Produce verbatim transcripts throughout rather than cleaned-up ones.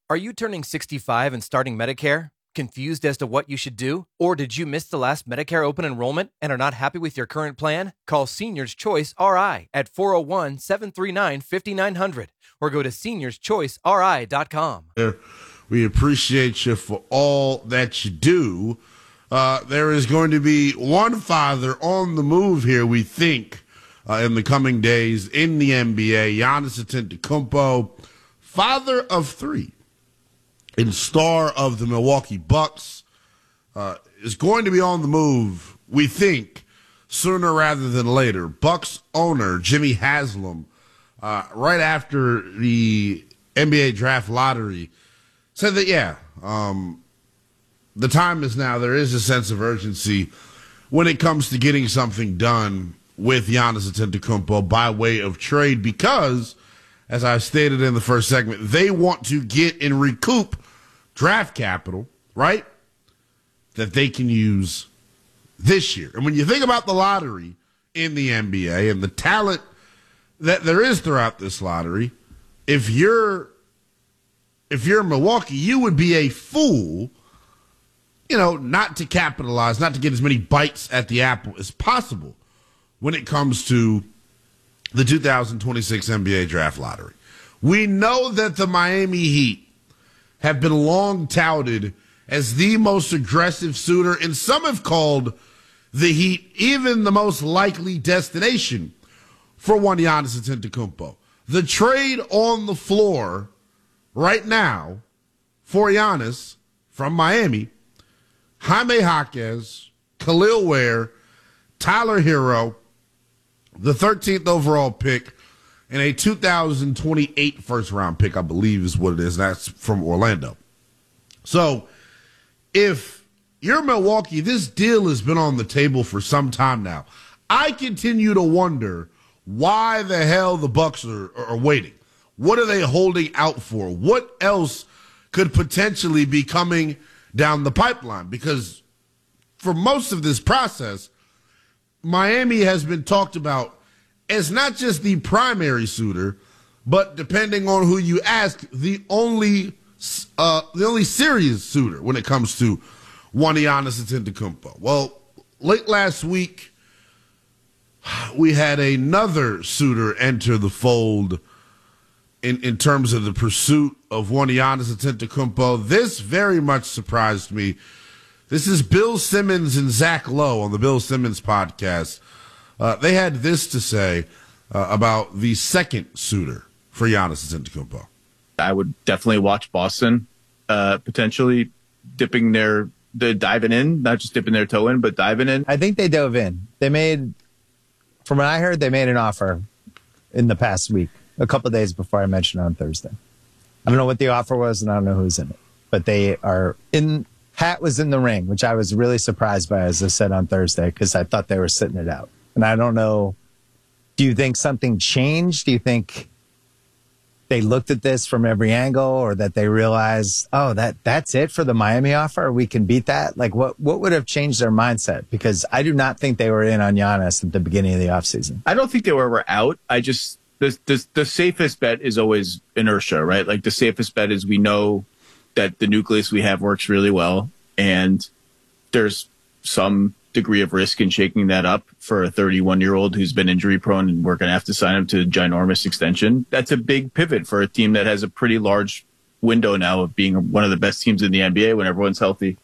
Are you turning sixty-five and starting Medicare? Confused as to what you should do? Or did you miss the last Medicare open enrollment and are not happy with your current plan? Call Seniors Choice R I at four oh one, seven three nine, five nine zero zero or go to seniors choice r i dot com. We appreciate you for all that you do. Uh, there is going to be one father on the move here, we think, uh, in the coming days in the N B A. Giannis Antetokounmpo, father of three and star of the Milwaukee Bucks, uh, is going to be on the move, we think, sooner rather than later. Bucks owner Jimmy Haslam, uh, right after the N B A draft lottery, said that, yeah, um, the time is now. There is a sense of urgency when it comes to getting something done with Giannis Antetokounmpo by way of trade because, as I stated in the first segment, they want to get and recoup draft capital, right, that they can use this year. And when you think about the lottery in the N B A and the talent that there is throughout this lottery, if you're if you're Milwaukee, you would be a fool, you know, not to capitalize, not to get as many bites at the apple as possible when it comes to the two thousand twenty-six N B A draft lottery. We know that the Miami Heat have been long touted as the most aggressive suitor, and some have called the Heat even the most likely destination for one Giannis Antetokounmpo. The trade on the floor right now for Giannis from Miami, Jaime Jaquez, Khalil Ware, Tyler Hero, the thirteenth overall pick, and a two thousand twenty-eight first-round pick, I believe is what it is. That's from Orlando. So if you're Milwaukee, this deal has been on the table for some time now. I continue to wonder why the hell the Bucks are, are waiting. What are they holding out for? What else could potentially be coming down the pipeline? Because for most of this process, Miami has been talked about as not just the primary suitor, but depending on who you ask, the only uh, the only serious suitor when it comes to one Giannis Antetokounmpo. Well, late last week, we had another suitor enter the fold in, in terms of the pursuit of one Giannis Antetokounmpo. This very much surprised me. This is Bill Simmons and Zach Lowe on the Bill Simmons podcast. Uh, they had this to say uh, about the second suitor for Giannis Antetokounmpo. I would definitely watch Boston uh, potentially dipping their, the diving in, not just dipping their toe in, but diving in. I think they dove in. They made, from what I heard, they made an offer in the past week, a couple of days before I mentioned on Thursday. I don't know what the offer was, and I don't know who's in it, but they are in. Hat was in the ring, which I was really surprised by, as I said on Thursday, because I thought they were sitting it out. And I don't know, do you think something changed? Do you think they looked at this from every angle, or that they realized, oh, that that's it for the Miami offer? We can beat that? Like, what, what would have changed their mindset? Because I do not think they were in on Giannis at the beginning of the offseason. I don't think they were, were out. I just, the, the, the safest bet is always inertia, right? Like, the safest bet is we know that the nucleus we have works really well, and there's some degree of risk in shaking that up for a thirty-one-year-old who's been injury prone, and we're going to have to sign him to a ginormous extension. That's a big pivot for a team that has a pretty large window now of being one of the best teams in the N B A when everyone's healthy.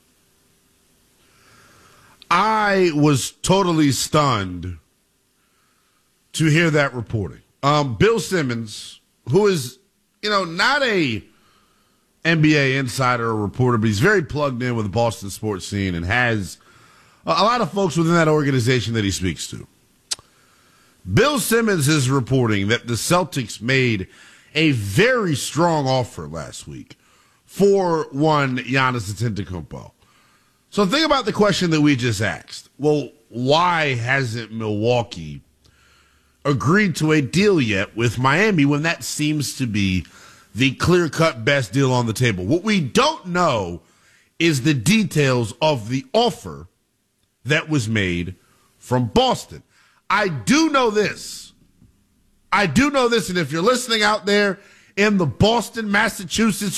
I was totally stunned to hear that reporting. Um, Bill Simmons, who is, you know, not a N B A insider or reporter, but he's very plugged in with the Boston sports scene and has a lot of folks within that organization that he speaks to. Bill Simmons is reporting that the Celtics made a very strong offer last week for one Giannis Antetokounmpo. So think about the question that we just asked. Well, why hasn't Milwaukee agreed to a deal yet with Miami when that seems to be the clear-cut best deal on the table? What we don't know is the details of the offer that was made from Boston. I do know this. I do know this, and if you're listening out there in the Boston, Massachusetts